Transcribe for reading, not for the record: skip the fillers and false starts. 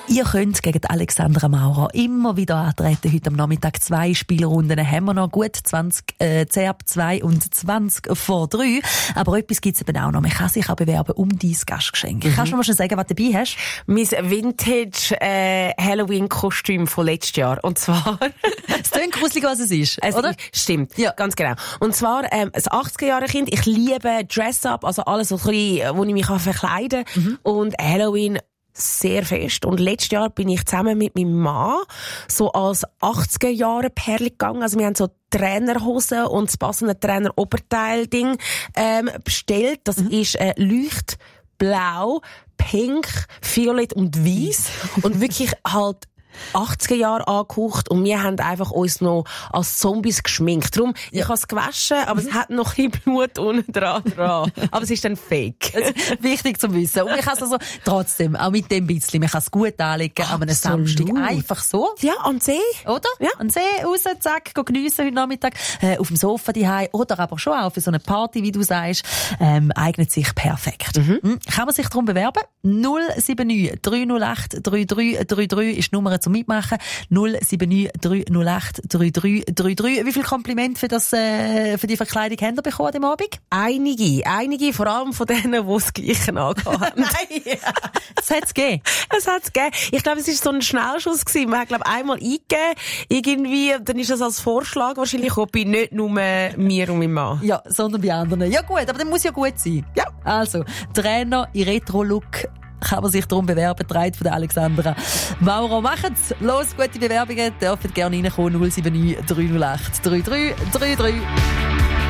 Ihr könnt gegen Alexandra Maurer immer wieder antreten. Heute am Nachmittag 2 Spielrunden haben wir noch. Gut 10 ab 2 und 20 vor 3. Aber etwas gibt es eben auch noch. Man kann sich auch bewerben um dein Gastgeschenk. Kannst du mir schon sagen, was du dabei hast? Mein Vintage Halloween-Kostüm von letztes Jahr. Und zwar... Es klingt gruselig, was es ist, oder? Stimmt, ja. Ganz genau. Und zwar ein 80er-Jahre-Kind. Ich liebe Dress-Up, also alles, so ein bisschen, wo ich mich verkleiden kann. Und Halloween sehr fest. Und letztes Jahr bin ich zusammen mit meinem Mann so als 80er-Jahre-Perle gegangen. Also wir haben so Trainerhosen und das passende Trainer-Oberteil-Ding bestellt. Das ist leuchtblau, pink, violett und weiß. Und wirklich halt 80er Jahre angehaucht und wir haben einfach uns noch als Zombies geschminkt. Darum, ich habe es gewaschen, aber es hat noch ein bisschen Blut unten dran. Aber es ist dann fake. Wichtig zu wissen. Und man kann es also trotzdem, auch mit dem bisschen, man kann es gut anlegen an einem Samstag. Einfach so. Ja, an See. Oder? Ja. An See, raus, zack, geniessen heute Nachmittag, auf dem Sofa daheim oder aber schon auch für so eine Party, wie du sagst, eignet sich perfekt. Kann man sich darum bewerben? 079 308 3333 ist die Nummer zum Mitmachen. 079 308 3333. Wie viel Kompliment für die Verkleidung haben ihr bekommen am Abend? Einige, vor allem von denen, die das Gleiche angehabt haben. Nein! Es hat's gegeben. Ich glaube, es war so ein Schnellschuss gewesen. Man hat, glaube einmal eingegeben, irgendwie, dann ist das als Vorschlag wahrscheinlich auch bei nicht nur mir und meinem Mann. Ja, sondern bei anderen. Ja gut, aber dann muss ja gut sein. Ja. Also, Trainer in Retro-Look kann man sich darum bewerben, trägt von der Alexandra Maurer. Machen's! Los, gute Bewerbungen, dürfen gerne reinkommen, 079 308 3333.